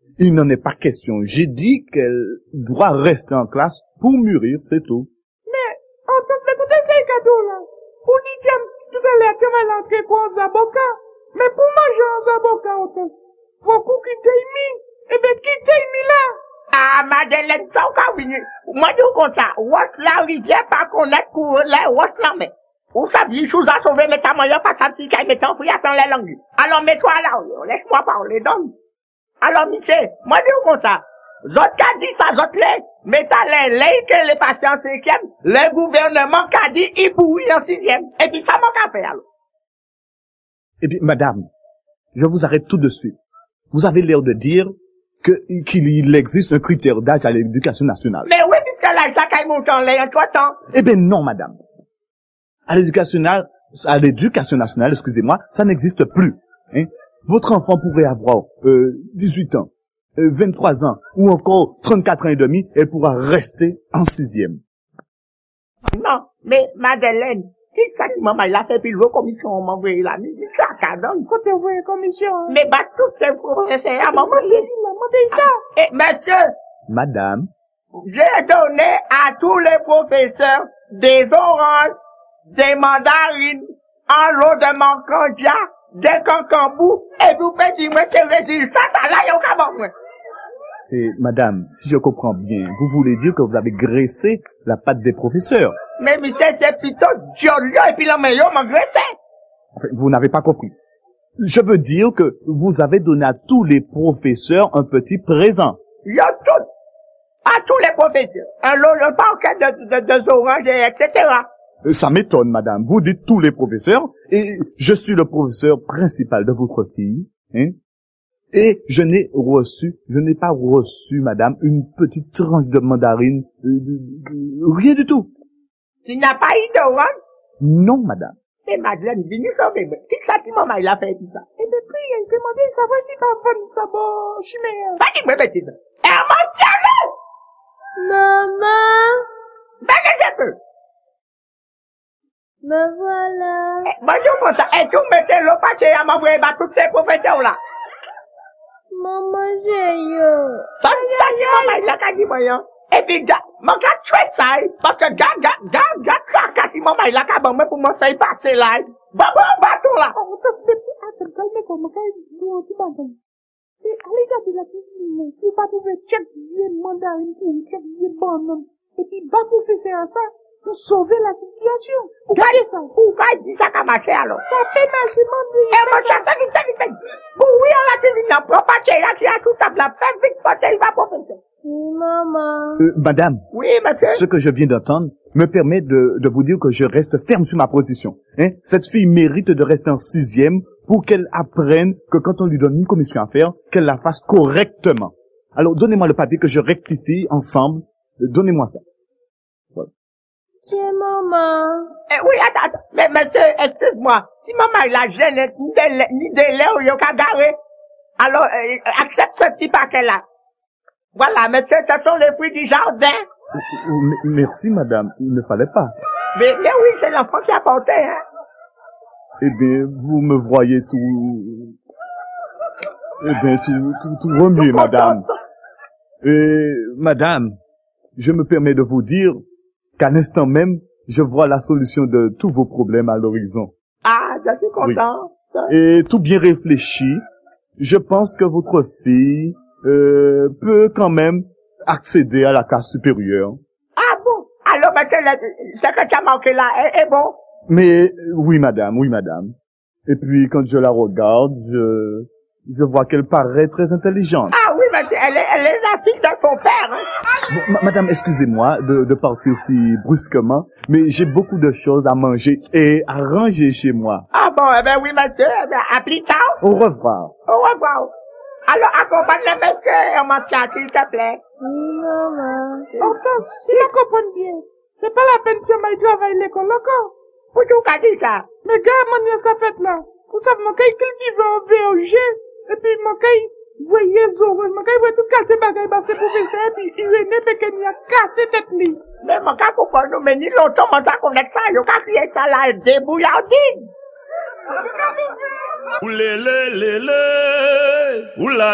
Il n'en est pas question. J'ai dit qu'elle doit rester en classe pour mûrir, c'est tout. Mais, en tant que écoutez, c'est cadeau, là. Pour dire, tout à l'heure, que va l'entrée pour un zaboka. Mais pour manger un zaboka, on te, faut qu'on t'aille mis. Eh ben, qui t'aille mis là? Ah, Madeleine, ça, oui. Moi, je dis comme ça. Wos la rivière, pas connaître pour la, wos la mer. Ou ça dit, sous a sauvé, mais ta moyen pas ça, si, qu'il mettant pour y attendre les langues. Alors, mets-toi là, laisse-moi parler, donc. Alors, monsieur, moi, je dis comme ça. Zot qu'a dit ça, zot les, mais t'as que les patients en 5e, le gouvernement qu'a dit, il pourrit en 6e. Et puis, ça manque à faire, alors. Eh bien, madame, je vous arrête tout de suite. Vous avez l'air de dire qu'il existe un critère d'âge à l'éducation nationale. Mais oui, puisque l'âge là, qu'il monte en l'air en 3 ans. Eh bien, non, madame. À l'éducation nationale, excusez-moi, ça n'existe plus. Hein? Votre enfant pourrait avoir 18 ans, 23 ans, ou encore 34 ans et demi, elle pourra rester en 6e. Non, mais Madeleine, qui ça qui maman il a fait puis le commission on m'a envoyé la musique ça cadonne. Quand tu vois une commission. Mais bah toutes les professeurs à maman dit ça. Et monsieur, Madame, j'ai donné à tous les professeurs des oranges, des mandarines, en lot de mancandia, des cancambous, et vous faites dire moi c'est résultat là y'a aucun bon. et madame, si je comprends bien, vous voulez dire que vous avez graissé la patte des professeurs. Mais monsieur c'est plutôt joli et puis là mais yo m'agressé. Enfin, vous n'avez pas compris. Je veux dire que vous avez donné à tous les professeurs un petit présent. Yo tout, à tous les professeurs, un lot de paquet de oranges, etc. Ça m'étonne, madame. Vous dites tous les professeurs, et je suis le professeur principal de votre fille, hein. Et je n'ai pas reçu, madame, une petite tranche de mandarine, rien du tout. Tu n'as pas eu d'orange? Non, madame. Et Madeleine, venez sauver, mais qui ça qui maman il a fait tout ça? Et depuis, elle demandait savoir si t'as bon sabot, chimère. Pas dis-moi, bêtise. Émotionnel! Maman, Ben, je peux. me voilà. Bonjour, comme ça. Et tu mettez le paquet à m'envoyer toutes ces professeurs-là. Maman, j'ai eu. Ça, qui maman il a qu'à dire, moi, et puis, mon gars, tu es ça, parce que, gars, si maman il a qu'à bon, pour me faire passer là. Bon, bateau là. On peut se dire, attends, calme, comme, quand tu m'entends. Et, allez, garde la cuisine, tu vas trouver chaque mandarine, chaque banane. Et puis, va professeur ça, pour sauver la situation. Regardez ça. Pourquoi il dit ça qu'a marché alors? Ça fait marcher, maman. Et moi, ça fait vite. Oui, on a dit, non, pas paquet là, qui a sous table là, fais vite, il va professeur. Oui, maman. Madame. Oui, monsieur. Ce que je viens d'entendre me permet de vous dire que je reste ferme sur ma position. Hein? Cette fille mérite de rester en 6e pour qu'elle apprenne que quand on lui donne une commission à faire, qu'elle la fasse correctement. Alors, donnez-moi le papier que je rectifie ensemble. Donnez-moi ça. Voilà. Tiens, maman. Oui, attends. Mais monsieur, excuse-moi. Si maman il a gêné, ni délai ou y'a qu'à garer. Alors, accepte ce petit paquet-là. Voilà, monsieur, ce sont les fruits du jardin. Merci, madame. Il ne fallait pas. Mais oui, c'est l'enfant qui a porté, hein. Eh bien, vous me voyez tout... Eh bien, tout remué, madame. Et, madame, je me permets de vous dire qu'à l'instant même, je vois la solution de tous vos problèmes à l'horizon. Ah, je suis content. Oui. Et tout bien réfléchi, je pense que votre fille peut quand même accéder à la classe supérieure. Ah bon? Alors, monsieur, ce que tu as manqué là est bon? Mais oui, madame. Et puis, quand je la regarde, je vois qu'elle paraît très intelligente. Ah oui, monsieur, elle est la fille de son père, hein? Bon, madame, excusez-moi de partir si brusquement, mais j'ai beaucoup de choses à manger et à ranger chez moi. Ah bon, eh ben oui, monsieur, eh ben, à plus tard. Au revoir. Au revoir. Alors, accompagne le monsieur, on m'en s'il te plaît. Oui, maman. Attends, si je comprends bien, c'est pas la peine si on m'a travaillé à l'école, d'accord? Pourquoi tu as dit ça? Mais gars, mon ça fait là. Vous savez, mon caille cultive en VOG, et puis mon caille, voyez, mon caille, voyez tout casser bagaille, bah, c'est professeur, et puis Irénée, mais qu'il y a cassé tête li. Mais mon gars, comprends nous, mais ni longtemps, mon gars, connaît ça, y'a qu'à crier ça là, débouillardine. Oulé, lé, lé, lé. Oula.